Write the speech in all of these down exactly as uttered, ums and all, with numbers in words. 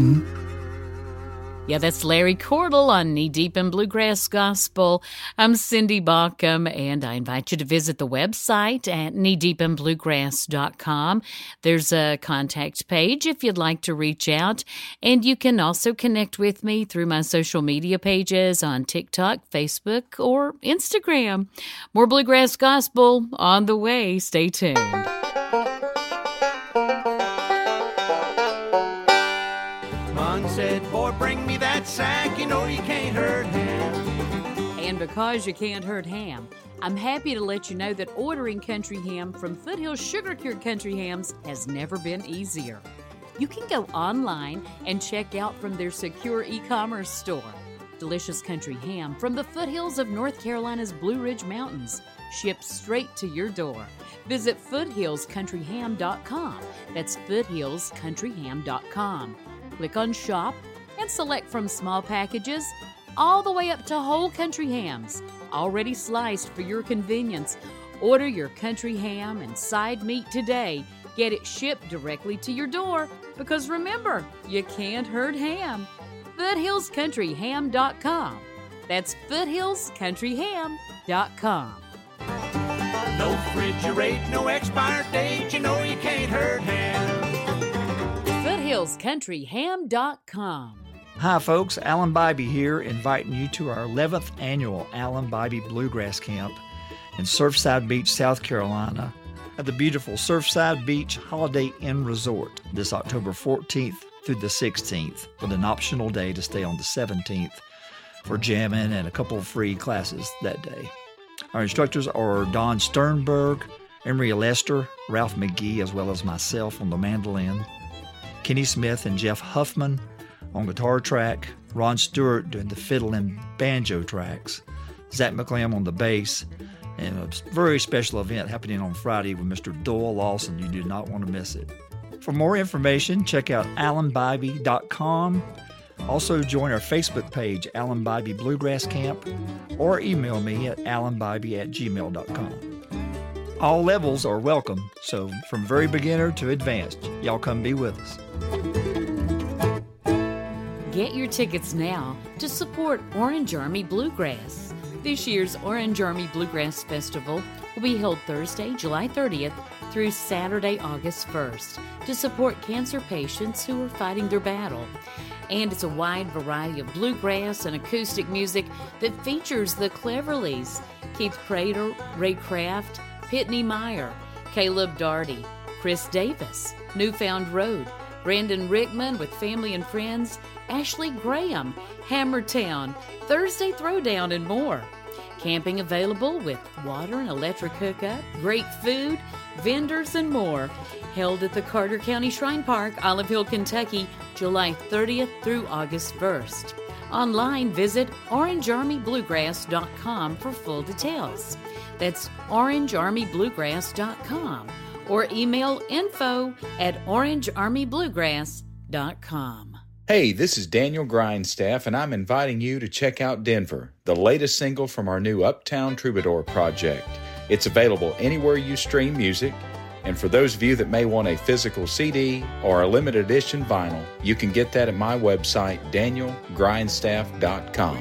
Yeah, that's Larry Cordell on Knee Deep in Bluegrass Gospel. I'm Cindy Baucom, and I invite you to visit the website at knee deep in bluegrass dot com. There's a contact page if you'd like to reach out, and you can also connect with me through my social media pages on TikTok, Facebook, or Instagram. More Bluegrass Gospel on the way. Stay tuned. Said, boy, bring me that sack, you know you can't hurt ham. And because you can't hurt ham, I'm happy to let you know that ordering country ham from Foothills Sugar Cured Country Hams has never been easier. You can go online and check out from their secure e-commerce store. Delicious country ham from the foothills of North Carolina's Blue Ridge Mountains, shipped straight to your door. Visit foothills country ham dot com. That's foothills country ham dot com. Click on Shop and select from small packages all the way up to whole country hams, already sliced for your convenience. Order your country ham and side meat today. Get it shipped directly to your door because remember, you can't hurt ham. foothills country ham dot com. That's foothills country ham dot com. No refrigerate, no expired date, you know you can't hurt ham. foothills country ham dot com. Hi folks, Alan Bybee here, inviting you to our eleventh annual Alan Bybee Bluegrass Camp in Surfside Beach, South Carolina, at the beautiful Surfside Beach Holiday Inn Resort this October fourteenth through the sixteenth, with an optional day to stay on the seventeenth for jamming and a couple of free classes that day. Our instructors are Don Sternberg, Emery Lester, Ralph McGee, as well as myself on the mandolin, Kenny Smith and Jeff Huffman on guitar track, Ron Stewart doing the fiddle and banjo tracks, Zach McLam on the bass, and a very special event happening on Friday with Mister Doyle Lawson. You do not want to miss it. For more information, check out alan bybee dot com. Also join our Facebook page, Alan Bybee Bluegrass Camp, or email me at alan bybee at gmail dot com. All levels are welcome, so from very beginner to advanced, y'all come be with us. Get your tickets now to support Orange Army Bluegrass. This year's Orange Army Bluegrass Festival will be held Thursday, July thirtieth through Saturday, August first to support cancer patients who are fighting their battle. And it's a wide variety of bluegrass and acoustic music that features the Cleverleys, Keith Prater, Ray Kraft, Pitney Meyer, Caleb Daugherty, Chris Davis, Newfound Road, Brandon Rickman with family and friends, Ashley Graham, Hammertown, Thursday Throwdown, and more. Camping available with water and electric hookup, great food, vendors, and more. Held at the Carter County Shrine Park, Olive Hill, Kentucky, July thirtieth through August first. Online, visit orange army bluegrass dot com for full details. That's orange army bluegrass dot com or email info at orange army bluegrass dot com. Hey, this is Daniel Grindstaff, and I'm inviting you to check out Denver, the latest single from our new Uptown Troubadour project. It's available anywhere you stream music, and for those of you that may want a physical C D or a limited edition vinyl, you can get that at my website, daniel grindstaff dot com.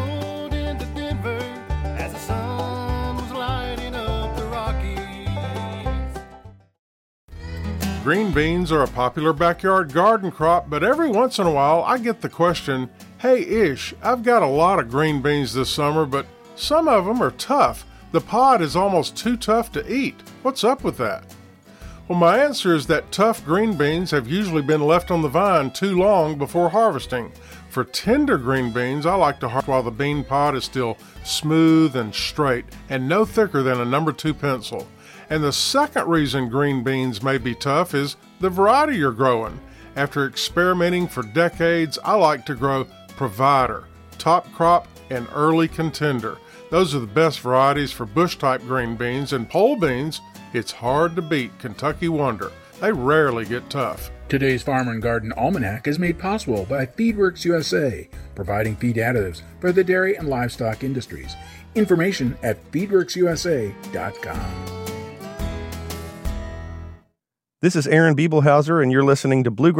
Green beans are a popular backyard garden crop, but every once in a while I get the question, hey Ish, I've got a lot of green beans this summer, but some of them are tough. The pod is almost too tough to eat. What's up with that? Well, my answer is that tough green beans have usually been left on the vine too long before harvesting. For tender green beans, I like to harvest while the bean pod is still smooth and straight and no thicker than a number two pencil. And the second reason green beans may be tough is the variety you're growing. After experimenting for decades, I like to grow Provider, Top Crop, and Early Contender. Those are the best varieties for bush-type green beans, and pole beans, it's hard to beat Kentucky Wonder. They rarely get tough. Today's Farm and Garden Almanac is made possible by FeedWorks U S A, providing feed additives for the dairy and livestock industries. Information at feed works u s a dot com. This is Aaron Biebelhauser, and you're listening to Bluegrass